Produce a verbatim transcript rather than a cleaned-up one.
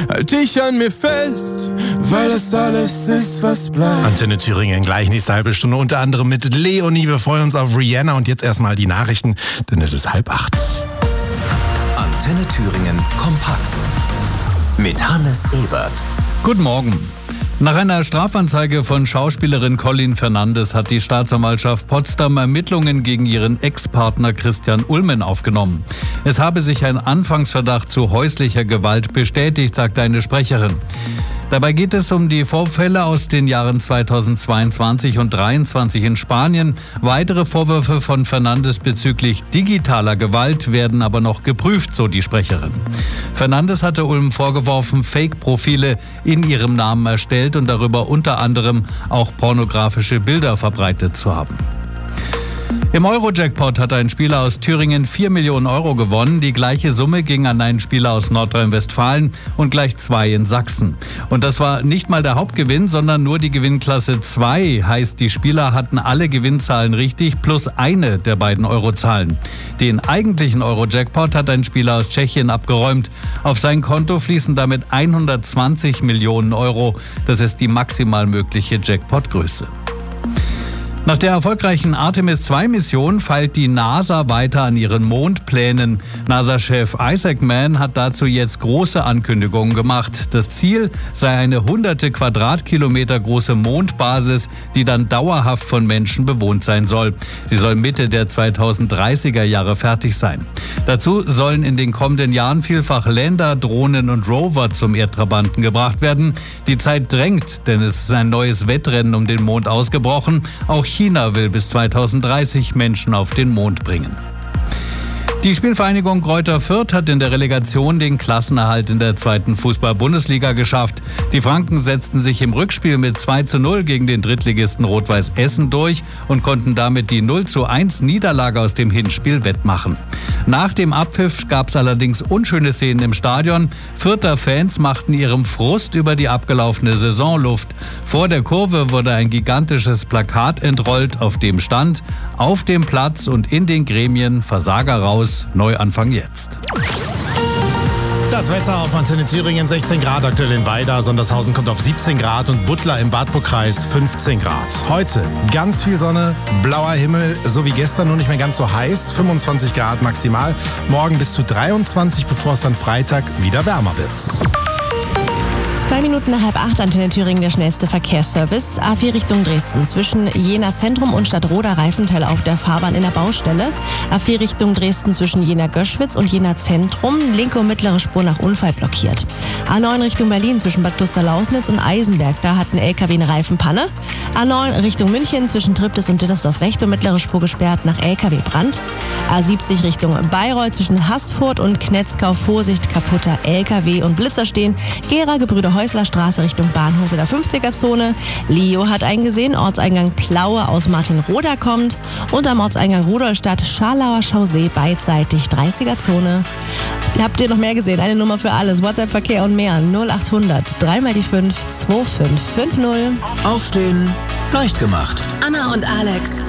halt dich an mir fest, weil das alles ist, was bleibt. Antenne Thüringen, gleich nächste halbe Stunde, unter anderem mit Leonie. Wir freuen uns auf Rihanna und jetzt erstmal die Nachrichten, denn es ist halb acht. Antenne Thüringen kompakt mit Hannes Ebert. Guten Morgen. Nach einer Strafanzeige von Schauspielerin Colin Fernandes hat die Staatsanwaltschaft Potsdam Ermittlungen gegen ihren Ex-Partner Christian Ulmen aufgenommen. Es habe sich ein Anfangsverdacht zu häuslicher Gewalt bestätigt, sagt eine Sprecherin. Dabei geht es um die Vorfälle aus den Jahren zweitausendzweiundzwanzig und zweitausenddreiundzwanzig in Spanien. Weitere Vorwürfe von Fernandes bezüglich digitaler Gewalt werden aber noch geprüft, so die Sprecherin. Fernandes hatte Ulm vorgeworfen, Fake-Profile in ihrem Namen erstellt und darüber unter anderem auch pornografische Bilder verbreitet zu haben. Im Euro-Jackpot hat ein Spieler aus Thüringen vier Millionen Euro gewonnen. Die gleiche Summe ging an einen Spieler aus Nordrhein-Westfalen und gleich zwei in Sachsen. Und das war nicht mal der Hauptgewinn, sondern nur die Gewinnklasse zwei. Heißt, die Spieler hatten alle Gewinnzahlen richtig, plus eine der beiden Eurozahlen. Den eigentlichen Euro-Jackpot hat ein Spieler aus Tschechien abgeräumt. Auf sein Konto fließen damit hundertzwanzig Millionen Euro. Das ist die maximal mögliche Jackpot-Größe. Nach der erfolgreichen Artemis zwei Mission feilt die NASA weiter an ihren Mondplänen. NASA-Chef Isaac Mann hat dazu jetzt große Ankündigungen gemacht. Das Ziel sei eine hunderte Quadratkilometer große Mondbasis, die dann dauerhaft von Menschen bewohnt sein soll. Sie soll Mitte der zweitausenddreißiger Jahre fertig sein. Dazu sollen in den kommenden Jahren vielfach Lander, Drohnen und Rover zum Erdtrabanten gebracht werden. Die Zeit drängt, denn es ist ein neues Wettrennen um den Mond ausgebrochen. Auch China will bis zweitausenddreißig Menschen auf den Mond bringen. Die Spielvereinigung Greuther Fürth hat in der Relegation den Klassenerhalt in der zweiten Fußball-Bundesliga geschafft. Die Franken setzten sich im Rückspiel mit zwei zu null gegen den Drittligisten Rot-Weiß Essen durch und konnten damit die null zu eins Niederlage aus dem Hinspiel wettmachen. Nach dem Abpfiff gab es allerdings unschöne Szenen im Stadion. Fürther Fans machten ihrem Frust über die abgelaufene Saison Luft. Vor der Kurve wurde ein gigantisches Plakat entrollt, auf dem stand: Auf dem Platz und in den Gremien Versager raus. Neuanfang jetzt. Das Wetter auf Antenne Thüringen, sechzehn Grad aktuell in Weida, Sondershausen kommt auf siebzehn Grad und Butler im Wartburgkreis fünfzehn Grad. Heute ganz viel Sonne, blauer Himmel, so wie gestern, nur nicht mehr ganz so heiß, fünfundzwanzig Grad maximal. Morgen bis zu dreiundzwanzig, bevor es dann Freitag wieder wärmer wird. Zwei Minuten nach halb acht, Antenne Thüringen, der schnellste Verkehrsservice. A vier Richtung Dresden. Zwischen Jena Zentrum und Stadtroda Reifenteil auf der Fahrbahn in der Baustelle. A vier Richtung Dresden zwischen Jena Göschwitz und Jena Zentrum. Linke und mittlere Spur nach Unfall blockiert. A neun Richtung Berlin zwischen Bad Klosterlausnitz und Eisenberg. Da hat ein L K W eine Reifenpanne. A neun Richtung München zwischen Triptis und Dittersdorf rechte und mittlere Spur gesperrt nach L K W-Brand. A siebzig Richtung Bayreuth zwischen Haßfurt und Knetzkau. Vorsicht, kaputter L K W und Blitzer stehen. Gera Gebrüder Häuslerstraße Richtung Bahnhof in der fünfziger-Zone. Leo hat eingesehen, Ortseingang Plaue aus Martinroda kommt. Und am Ortseingang Rudolstadt Scharlauer Chaussee beidseitig dreißiger-Zone. Habt ihr noch mehr gesehen? Eine Nummer für alles. WhatsApp, Verkehr und mehr. null achthundert drei mal die fünf zwei fünf fünf null. Aufstehen, leicht gemacht. Anna und Alex